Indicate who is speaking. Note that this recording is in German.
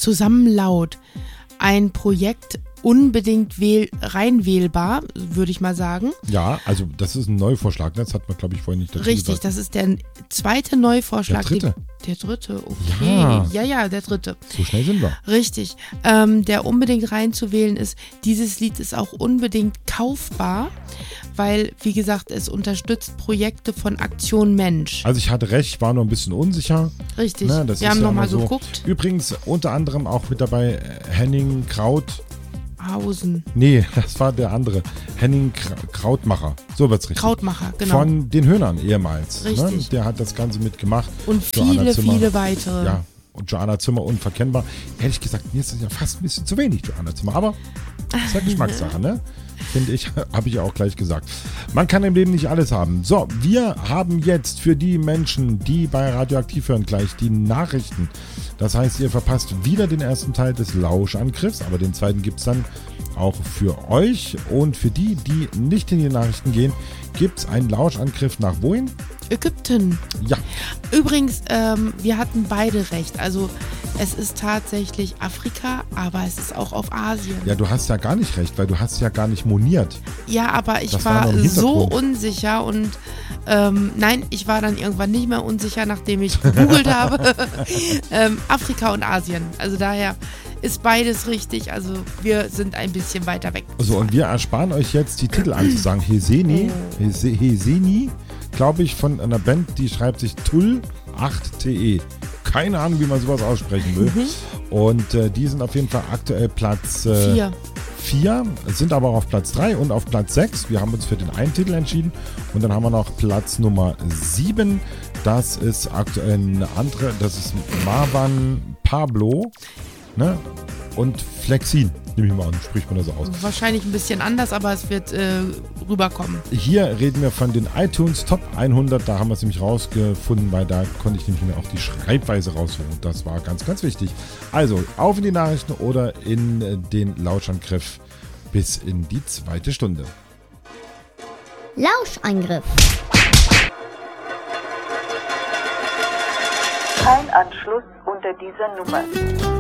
Speaker 1: Zusammenlaut ein Projekt unbedingt reinwählbar, würde ich mal sagen.
Speaker 2: Ja, also das ist ein Neuvorschlag, das hat man, glaube ich, vorhin nicht dazu
Speaker 1: Richtig,
Speaker 2: gesagt.
Speaker 1: das ist der zweite Neuvorschlag.
Speaker 2: Der dritte?
Speaker 1: Der dritte, okay. Ja, der dritte.
Speaker 2: So schnell sind wir.
Speaker 1: Richtig, der unbedingt reinzuwählen ist, dieses Lied ist auch unbedingt kaufbar, weil, wie gesagt, es unterstützt Projekte von Aktion Mensch.
Speaker 2: Also ich hatte recht, war nur ein bisschen unsicher.
Speaker 1: Richtig,
Speaker 2: Ne, das
Speaker 1: wir
Speaker 2: ist
Speaker 1: haben
Speaker 2: ja
Speaker 1: nochmal
Speaker 2: immer so.
Speaker 1: geguckt.
Speaker 2: Übrigens unter anderem auch mit dabei Henning
Speaker 1: Hausen.
Speaker 2: Nee, das war der andere. Henning Krautmacher. So wird's richtig.
Speaker 1: Krautmacher, genau.
Speaker 2: Von den Höhnern ehemals.
Speaker 1: Richtig.
Speaker 2: Ne? Der hat das Ganze mitgemacht.
Speaker 1: Und viele weitere.
Speaker 2: Ja, und Joanna Zimmer unverkennbar. Ehrlich gesagt, mir ist das ja fast ein bisschen zu wenig, Joanna Zimmer. Aber das ist ja Geschmackssache, ne? Finde ich, habe ich ja auch gleich gesagt. Man kann im Leben nicht alles haben. So, wir haben jetzt für die Menschen, die bei Radioaktiv hören, gleich die Nachrichten. Das heißt, ihr verpasst wieder den ersten Teil des Lauschangriffs, aber den zweiten gibt es dann auch für euch. Und für die, die nicht in die Nachrichten gehen, gibt es einen Lauschangriff nach wohin?
Speaker 1: Ägypten.
Speaker 2: Ja.
Speaker 1: Übrigens, wir hatten beide recht. Also es ist tatsächlich Afrika, aber es ist auch auf Asien.
Speaker 2: Ja, du hast ja gar nicht recht, weil du hast ja gar nicht moniert.
Speaker 1: Ja, aber ich
Speaker 2: Das
Speaker 1: war
Speaker 2: nur im
Speaker 1: so
Speaker 2: Hintergrund.
Speaker 1: unsicher und nein, ich war dann irgendwann nicht mehr unsicher, nachdem ich gegoogelt habe. Afrika und Asien. Also daher ist beides richtig. Also wir sind ein bisschen weiter weg.
Speaker 2: So, und wir ersparen euch jetzt die Titel anzusagen. Heseni, glaube ich, von einer Band, die schreibt sich Tull8te. Keine Ahnung, wie man sowas aussprechen will. Und die sind auf jeden Fall aktuell Platz 4, sind aber auch auf Platz 3 und auf Platz 6. Wir haben uns für den einen Titel entschieden. Und dann haben wir noch Platz Nummer 7. Das ist aktuell eine andere, das ist Marwan Pablo, ne? Und Flexin, nehme ich mal an, spricht man das aus.
Speaker 1: Wahrscheinlich ein bisschen anders, aber es wird rüberkommen.
Speaker 2: Hier reden wir von den iTunes Top 100, da haben wir es nämlich rausgefunden, weil da konnte ich nämlich auch die Schreibweise rausholen. Das war ganz, ganz wichtig. Also, auf in die Nachrichten oder in den Lauschangriff bis in die zweite Stunde.
Speaker 3: Lauschangriff.
Speaker 4: Kein Anschluss unter dieser Nummer.